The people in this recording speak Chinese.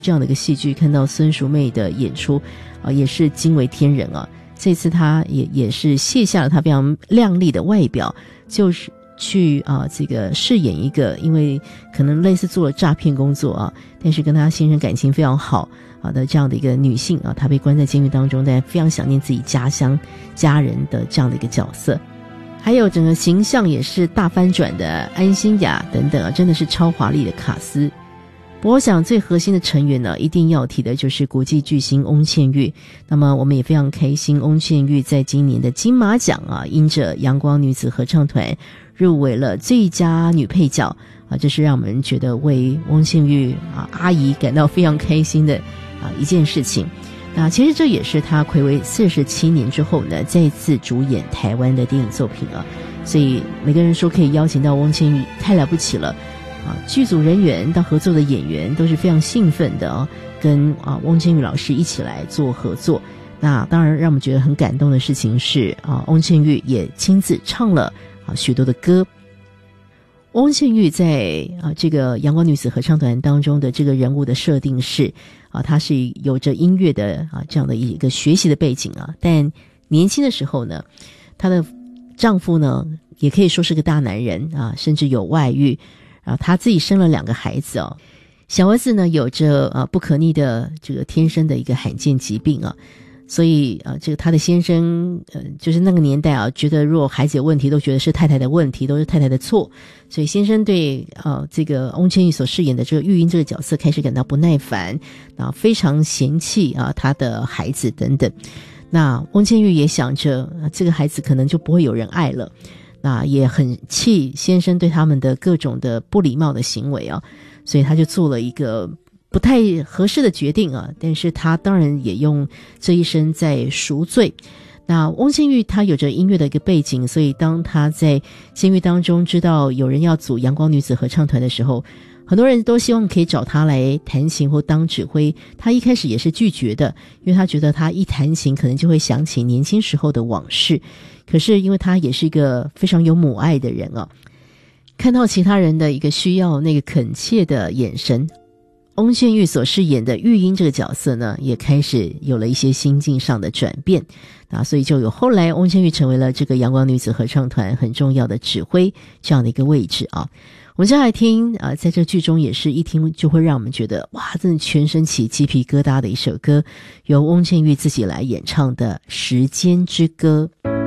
这样的一个戏剧，看到孙淑媚的演出也是惊为天人啊。这次她也是卸下了她非常靓丽的外表，就是去这个饰演一个因为可能类似做了诈骗工作啊，但是跟她先生感情非常好的这样的一个女性啊，她被关在监狱当中，但非常想念自己家乡家人的这样的一个角色。还有整个形象也是大翻转的安心雅等等啊，真的是超华丽的卡司。不过我想最核心的成员呢，一定要提的就是国际巨星翁倩玉。那么我们也非常开心，翁倩玉在今年的金马奖因着阳光女子合唱团入围了最佳女配角这是让我们觉得为翁倩玉阿姨感到非常开心的一件事情。那其实这也是她睽违47年之后呢，再次主演台湾的电影作品所以每个人说可以邀请到翁倩玉，太了不起了剧组人员到合作的演员都是非常兴奋的跟翁倩玉老师一起来做合作。那当然让我们觉得很感动的事情是翁倩玉也亲自唱了许多的歌。翁倩玉在这个阳光女子合唱团当中的这个人物的设定是她是有着音乐的这样的一个学习的背景但年轻的时候呢，她的丈夫呢也可以说是个大男人甚至有外遇她自己生了2个孩子小儿子呢有着不可逆的这个天生的一个罕见疾病所以这个他的先生就是那个年代觉得如果孩子有问题都觉得是太太的问题，都是太太的错，所以先生对这个翁倩玉所饰演的这个玉英这个角色开始感到不耐烦，然后非常嫌弃他的孩子等等。那翁倩玉也想着这个孩子可能就不会有人爱了，那也很气先生对他们的各种的不礼貌的行为所以他就做了一个不太合适的决定但是他当然也用这一生在赎罪。那翁倩玉她有着音乐的一个背景，所以当她在监狱当中知道有人要组阳光女子合唱团的时候，很多人都希望可以找她来弹琴或当指挥，她一开始也是拒绝的，因为她觉得她一弹琴可能就会想起年轻时候的往事。可是因为她也是一个非常有母爱的人看到其他人的一个需要，那个恳切的眼神，翁倩玉所饰演的玉英这个角色呢，也开始有了一些心境上的转变所以就有后来翁倩玉成为了这个阳光女子合唱团很重要的指挥这样的一个位置我们接下来听在这剧中也是一听就会让我们觉得哇，真的全身起鸡皮疙瘩的一首歌，由翁倩玉自己来演唱的《时间之歌》。